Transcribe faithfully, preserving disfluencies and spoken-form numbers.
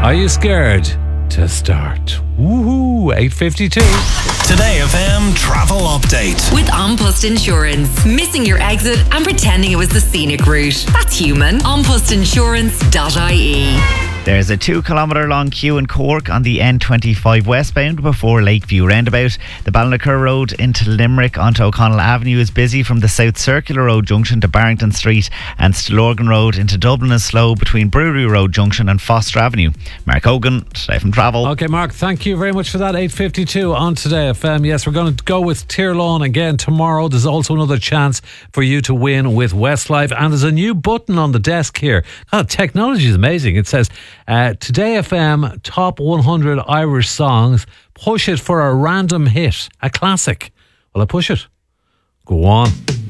Are you scared to start? Woohoo! eight fifty-two. Today F M travel update. With An Post Insurance. Missing your exit and pretending it was the scenic route. That's human. an post insurance dot I E. There's a two kilometre long queue in Cork on the N twenty-five westbound before Lakeview roundabout. The Ballinacur Road into Limerick onto O'Connell Avenue is busy from the South Circular Road junction to Barrington Street, and Stillorgan Road into Dublin is slow between Brewery Road junction and Foster Avenue. Mark Hogan, Today from Travel. Okay, Mark, thank you very much for that. eight fifty-two on Today F M. Yes, we're going to go with Tirlawn again tomorrow. There's also another chance for you to win with Westlife, and there's a new button on the desk here. God, technology is amazing. It says uh, Today F M Top one hundred Irish Songs. Push it for a random hit, a classic. Will I push it? Go on.